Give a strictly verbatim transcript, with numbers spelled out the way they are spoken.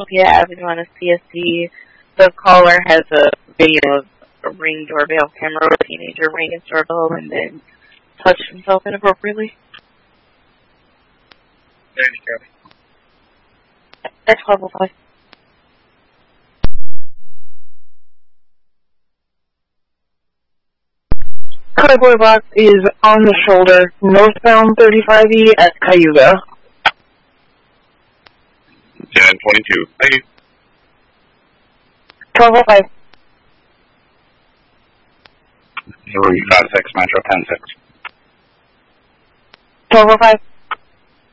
Philadelphia Avenue on a C S D. The caller has a video of a Ring doorbell camera where a teenager rang his doorbell and then touched himself inappropriately. That's twelve oh five. Cowboy box is on the shoulder, northbound thirty-five E at Cayuga. ten twenty-two. Thank you. twelve oh five. Zero, five six, Metro ten six. twelve oh five.